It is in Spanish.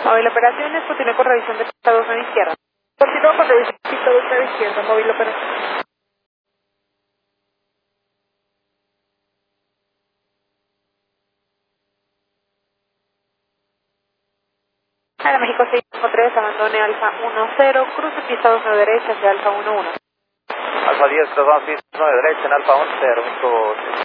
Móvil operaciones, continúe con revisión de pista 2 a la izquierda. Continúo con revisión de pista 2 a la izquierda, móvil operaciones. Para México 653, abandone Alfa 10, cruce pista 2 a la derecha hacia Alfa 11. Alfa 10, 2 pista 9 derecha en Alfa 11, México